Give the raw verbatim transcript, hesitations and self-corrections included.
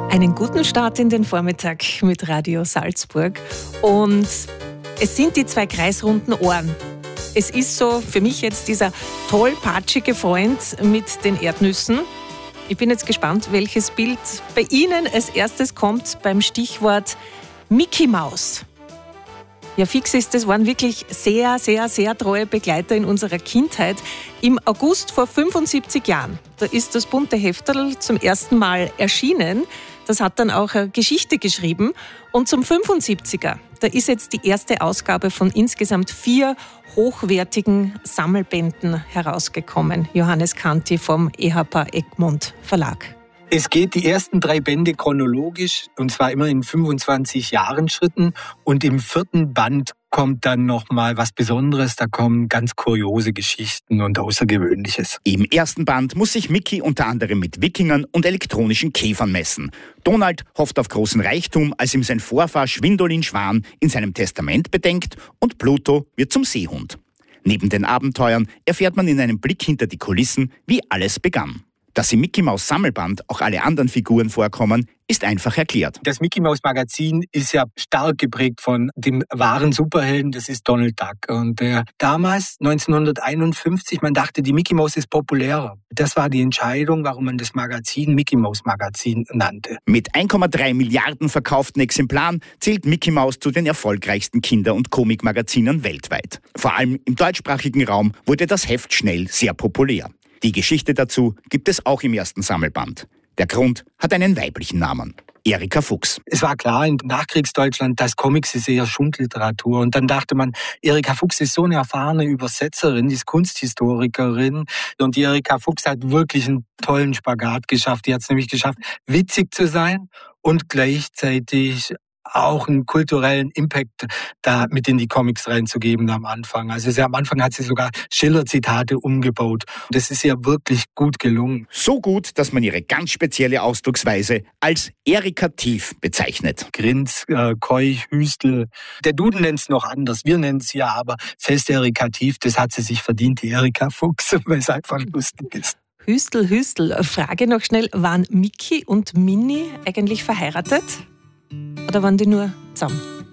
Einen guten Start in den Vormittag mit Radio Salzburg. Und es sind die zwei kreisrunden Ohren. Es ist so für mich jetzt dieser tollpatschige Freund mit den Erdnüssen. Ich bin jetzt gespannt, welches Bild bei Ihnen als erstes kommt beim Stichwort Mickey Maus. Ja, fix ist, das waren wirklich sehr, sehr, sehr treue Begleiter in unserer Kindheit. Im August vor fünfundsiebzig Jahren, da ist das bunte Hefterl zum ersten Mal erschienen. Das hat dann auch eine Geschichte geschrieben. Und zum fünfundsiebziger, da ist jetzt die erste Ausgabe von insgesamt vier hochwertigen Sammelbänden herausgekommen. Johannes Kanti vom E H P Egmont Verlag. Es geht die ersten drei Bände chronologisch, und zwar immer in fünfundzwanzig Jahren Schritten. Und im vierten Band kommt dann nochmal was Besonderes. Da kommen ganz kuriose Geschichten und Außergewöhnliches. Im ersten Band muss sich Mickey unter anderem mit Wikingern und elektronischen Käfern messen. Donald hofft auf großen Reichtum, als ihm sein Vorfahr Schwindolin Schwan in seinem Testament bedenkt, und Pluto wird zum Seehund. Neben den Abenteuern erfährt man in einem Blick hinter die Kulissen, wie alles begann. Dass im Mickey Maus Sammelband auch alle anderen Figuren vorkommen, ist einfach erklärt. Das Mickey Maus Magazin ist ja stark geprägt von dem wahren Superhelden, das ist Donald Duck. Und der damals, neunzehnhunderteinundfünfzig, man dachte, die Mickey Maus ist populärer. Das war die Entscheidung, warum man das Magazin Mickey Maus Magazin nannte. Mit eins Komma drei Milliarden verkauften Exemplaren zählt Mickey Maus zu den erfolgreichsten Kinder- und Comicmagazinen weltweit. Vor allem im deutschsprachigen Raum wurde das Heft schnell sehr populär. Die Geschichte dazu gibt es auch im ersten Sammelband. Der Grund hat einen weiblichen Namen: Erika Fuchs. Es war klar in Nachkriegsdeutschland, dass Comics ist eher Schundliteratur. Und dann dachte man, Erika Fuchs ist so eine erfahrene Übersetzerin, die ist Kunsthistorikerin. Und die Erika Fuchs hat wirklich einen tollen Spagat geschafft. Die hat es nämlich geschafft, witzig zu sein und gleichzeitig auch einen kulturellen Impact da mit in die Comics reinzugeben am Anfang. Also sie, am Anfang hat sie sogar Schiller-Zitate umgebaut. Und das ist ihr wirklich gut gelungen. So gut, dass man ihre ganz spezielle Ausdrucksweise als erikativ bezeichnet. Grins, äh, Keuch, Hüstel. Der Duden nennt es noch anders. Wir nennen es ja aber fest erikativ. Das hat sie sich verdient, die Erika Fuchs, weil es einfach lustig ist. Hüstel, Hüstel. Frage noch schnell, waren Mickey und Minnie eigentlich verheiratet? Oder waren die nur zusammen?